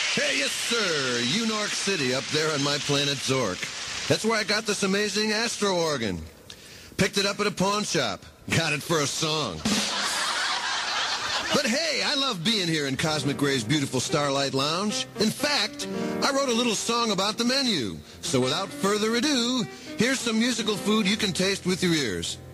Hey, yes, sir. Unork City up there on my planet Zork. That's where I got this amazing Astro organ. Picked it up at a pawn shop. Got it for a song. But hey, I love being here in Cosmic Ray's beautiful Starlight Lounge. In fact, I wrote a little song about the menu. So without further ado, here's some musical food you can taste with your ears.